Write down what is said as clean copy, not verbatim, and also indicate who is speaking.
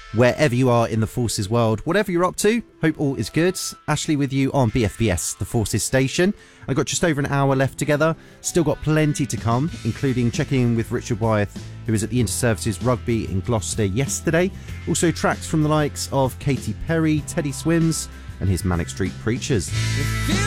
Speaker 1: wherever you are in the Forces world. Whatever you're up to, hope all is good. Ashley with you on BFBS, the Forces station. I've got just over an hour left together. Still got plenty to come, including checking in with Richard Wyeth, who was at the Inter-Services Rugby in Gloucester yesterday. Also tracks from the likes of Katy Perry, Teddy Swims, and his Manic Street Preachers.